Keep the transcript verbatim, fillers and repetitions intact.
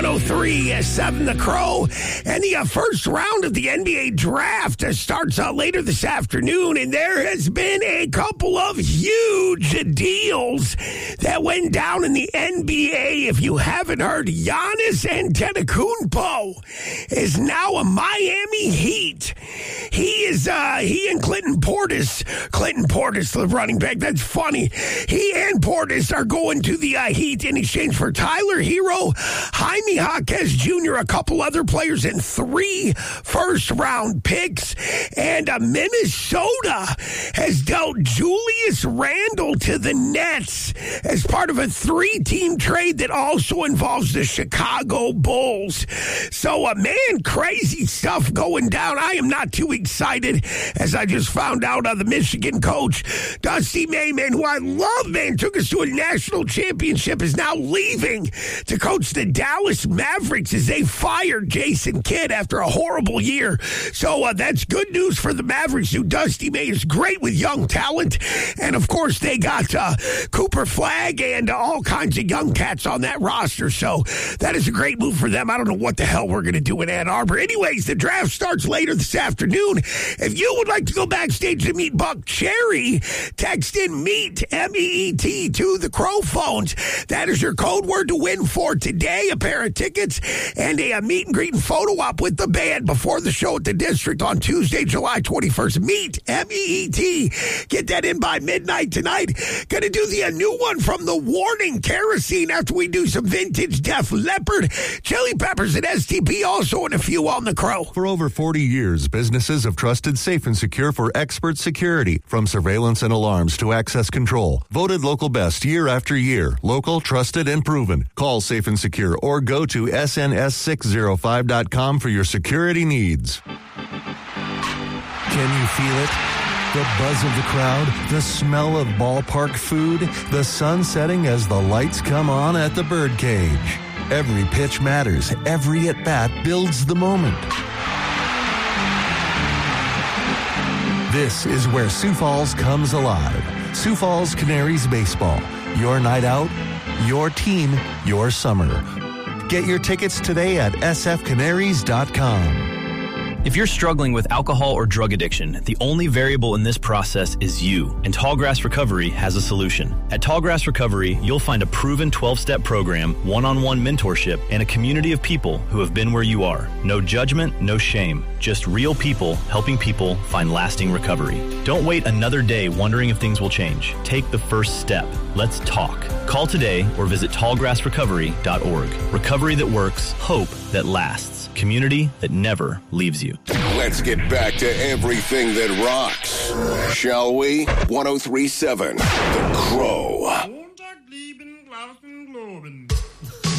one oh three point seven The Crow. And the uh, first round of the N B A draft uh, starts uh, later this afternoon, and there has been a couple of huge deals that went down in the N B A. If you haven't heard, Giannis Antetokounmpo is now a Miami Heat. He is, uh, he and Clinton Portis, Clinton Portis, the running back, that's funny. He and Portis are going to the uh, Heat in exchange for Tyler Hero, Jaime Jaquez Junior, a couple other players, and three first-round picks. And uh, Minnesota has dealt Julius Randle to the Nets as part of a three-team trade that also involves the Chicago Bulls. So, uh, man, crazy stuff going down. I am not too excited, as I just found out uh, the Michigan coach, Dusty Mayman, who I love, man, took us to a national championship, is now leaving to coach the Dallas Mavericks as they fired Jason Kidd after a horrible year. So uh, that's good news for the Mavericks, who Dusty May is great with young talent. And, of course, they got uh, Cooper Flagg and uh, all kinds of young cats on that roster. So that is a great move for them. I don't know what the hell we're going to do in Ann Arbor. Anyways, the draft starts later this afternoon. If you would like to go backstage to meet Buck Cherry, text in MEET, M E E T, to the Crow phones. That is your code word to win for today. A pair of tickets and a, a meet and greet and photo op with the band before the show at the District on Tuesday, July twenty-first. MEET, M E E T. Get that in by midnight tonight. Going to do the a new one from The Warning, Kerosene, after we do some vintage Def Leppard, Chili Peppers, and S T P, also in a few on the Crow. For over forty years, businesses have trusted Safe and Secure for expert security, from surveillance and alarms to access control. Voted local best year after year. Local, trusted, and proven. Call Safe and Secure or go to S N S six oh five dot com for your security needs. Can you feel it? The buzz of the crowd, the smell of ballpark food, the sun setting as the lights come on at the birdcage. Every pitch matters. Every at-bat builds the moment. This is where Sioux Falls comes alive. Sioux Falls Canaries Baseball. Your night out, your team, your summer. Get your tickets today at S F canaries dot com. If you're struggling with alcohol or drug addiction, the only variable in this process is you, and Tallgrass Recovery has a solution. At Tallgrass Recovery, you'll find a proven twelve-step program, one-on-one mentorship, and a community of people who have been where you are. No judgment, no shame, just real people helping people find lasting recovery. Don't wait another day wondering if things will change. Take the first step. Let's talk. Call today or visit tallgrass recovery dot org. Recovery that works, hope that lasts. Community that never leaves you. Let's get back to everything that rocks, shall we? one oh three point seven The Crow.